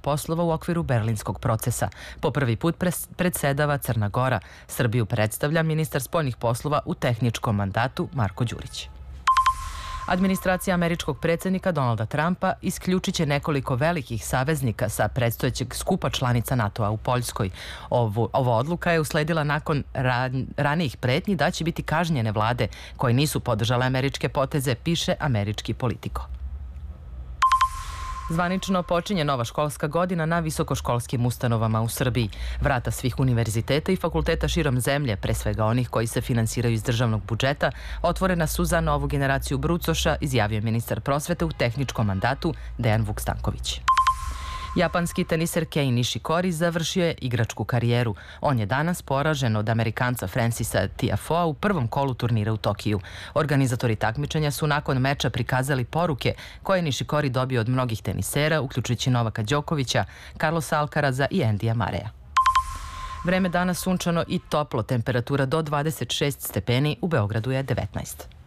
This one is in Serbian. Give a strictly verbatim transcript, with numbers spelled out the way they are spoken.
poslova u okviru berlinskog procesa. Po prvi put predsedava Crna Gora. Srbiju predstavlja ministar spoljnih poslova u tehničkom mandatu Marko Đurić. Administracija američkog predsjednika Donalda Trumpa isključit će nekoliko velikih saveznika sa predstojećeg skupa članica NATO-a u Poljskoj. Ovo, ova odluka je usledila nakon ran, ranijih pretnji da će biti kažnjene vlade koje nisu podržale američke poteze, piše američki Politico. Zvanično počinje nova školska godina na visokoškolskim ustanovama u Srbiji. Vrata svih univerziteta i fakulteta širom zemlje, pre svega onih koji se finansiraju iz državnog budžeta, otvorena su za novu generaciju brucoša, izjavio ministar prosvete u tehničkom mandatu Dejan Vukstanković. Japanski teniser Kei Nishikori završio je igračku karijeru. On je danas poražen od Amerikanca Francisa Tiafoea u prvom kolu turnira u Tokiju. Organizatori takmičenja su nakon meča prikazali poruke koje je Nishikori dobio od mnogih tenisera, uključujući Novaka Đokovića, Carlosa Alcaraza i Endija Mareja. Vreme danas sunčano i toplo, temperatura do dvadeset šest stepeni, u Beogradu je devetnaest.